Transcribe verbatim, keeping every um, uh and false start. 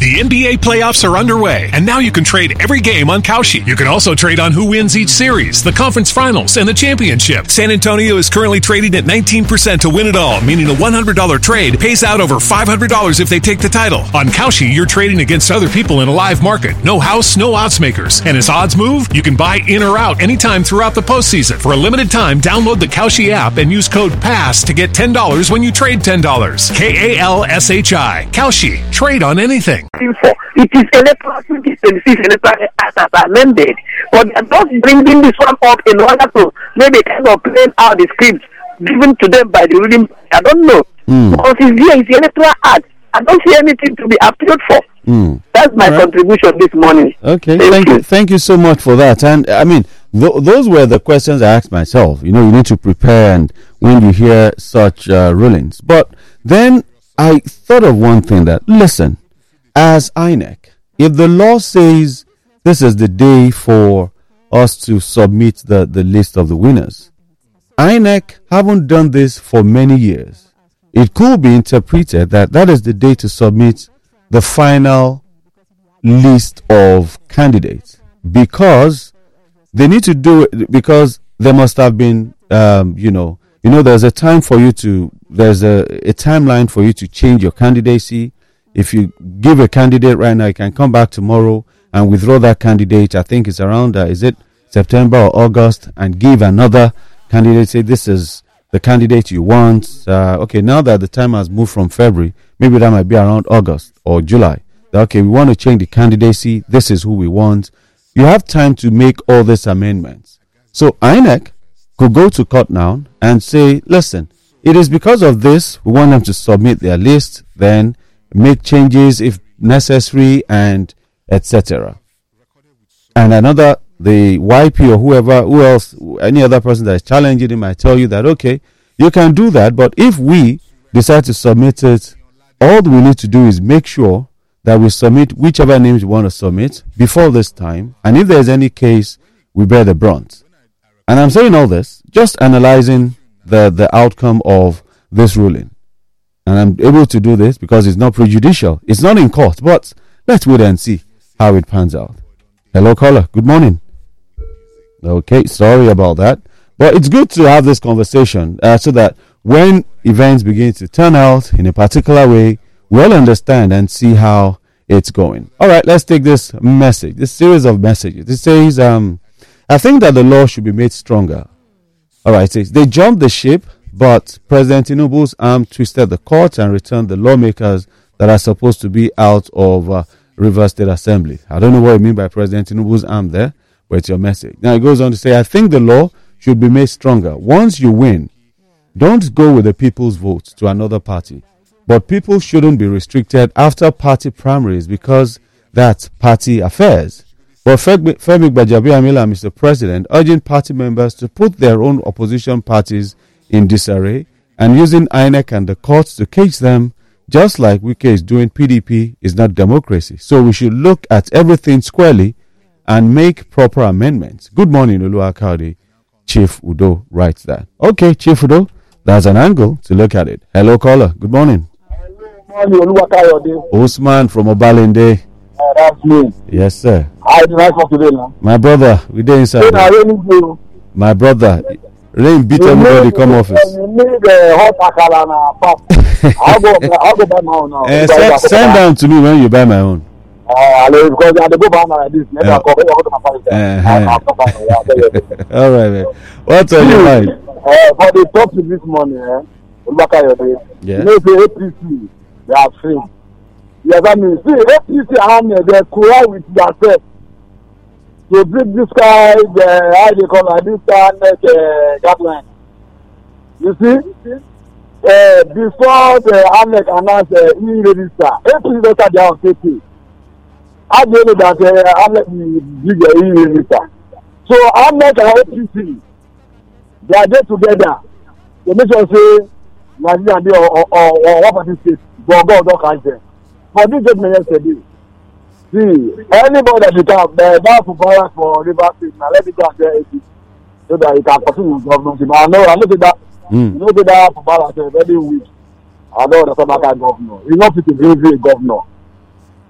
The N B A playoffs are underway, and now you can trade every game on Kalshi. You can also trade on who wins each series, the conference finals, and the championship. San Antonio is currently trading at nineteen percent to win it all, meaning a one hundred dollars trade pays out over five hundred dollars if they take the title. On Kalshi, you're trading against other people in a live market. No house, no odds makers. And as odds move, you can buy in or out anytime throughout the postseason. For a limited time, download the Kalshi app and use code PASS to get ten dollars when you trade ten dollars. K A L S H I. Kalshi. Trade on anything. It is electoral twenty twenty-six electoral act as amended, but they are just bringing this one up in order to maybe kind of playing out the script given to them by the ruling. I don't know. Mm. Because it's here, it's the electoral act. I don't see anything to be appealed for. Mm. That's my right. contribution this morning. Okay, thank, thank you. you. Thank you so much for that. And I mean, th- those were the questions I asked myself. You know, you need to prepare, and when you hear such uh, rulings. But then I thought of one thing that, listen, as I N E C, if the law says this is the day for us to submit the, the list of the winners, I N E C haven't done this for many years. It could be interpreted that that is the day to submit the final list of candidates, because they need to do it, because there must have been, um, you know, you know, there's a time for you to, there's a, a timeline for you to change your candidacy. If you give a candidate right now, you can come back tomorrow and withdraw that candidate. I think it's around, uh, is it September or August, and give another candidate, say this is the candidate you want. Uh, okay, now that the time has moved from February, maybe that might be around August or July. Okay, we want to change the candidacy. This is who we want. You have time to make all these amendments. So I N E C could go to court now and say, listen, it is because of this, we want them to submit their list, then make changes if necessary, and et cetera. And another, the Y P or whoever, who else, any other person that is challenging it might tell you that, okay, you can do that, but if we decide to submit it, all we need to do is make sure that we submit whichever names we want to submit before this time, and if there's any case, we bear the brunt. And I'm saying all this, just analyzing the, the outcome of this ruling. And I'm able to do this because it's not prejudicial. It's not in court, but let's wait and see how it pans out. Hello, caller. Good morning. Okay, sorry about that. But it's good to have this conversation uh, so that when events begin to turn out in a particular way, we'll understand and see how it's going. All right, let's take this message, this series of messages. It says, um, I think that the law should be made stronger. All right, it says, they jumped the ship, but President Tinubu's arm twisted the court and returned the lawmakers that are supposed to be out of uh, Rivers State Assembly. I don't know what you mean by President Tinubu's arm there, but it's your message. Now it goes on to say, I think the law should be made stronger. Once you win, don't go with the people's vote to another party. But people shouldn't be restricted after party primaries because that's party affairs. But Femi Gbajabiamila, Mister President, urging party members to put their own opposition parties in disarray and using I N E C and the courts to cage them, just like Wike is doing P D P, is not democracy. So we should look at everything squarely and make proper amendments. Good morning, Oluwakade. Chief Udo writes that. Okay, Chief Udo, that's an angle to look at it. Hello, caller. Good morning. Good morning, Oluwakade. Osman from Obalende. Uh, that's me. Yes, sir. I did not talk today now. My brother, we did inside. My brother, rain beat everybody come office. You need a hot akara and pop. I'll go, I'll go buy my own now. Uh, send, send down to me when you buy my own. Uh, because I go buy like this. Maybe I'll go to my parents. All right, man. What's on your mind? Uh, for the topic this morning, eh? Yeah. You know, the A P C, they are free. Yes, I mean, see, A P C army, they collide with themselves. To bring this guy, the, how they call it, this guy, the guideline. You see? Uh, before the A N E C announced the uh, e-register, A P C better their own safety. I don't know that uh, A N E C will bring the e-register. So A N E C and A P C, they are there together. They make sure say, Nigeria or, or, or, or one party state, go go don't catch them. For this judgment yesterday, see, anybody that you can uh, buy for power for River State, now let me go and tell A P C so that you can continue with government. I know, I know that, mm. you know that for power is very weak. I know that some kind of governor. He's not fit to be a governor.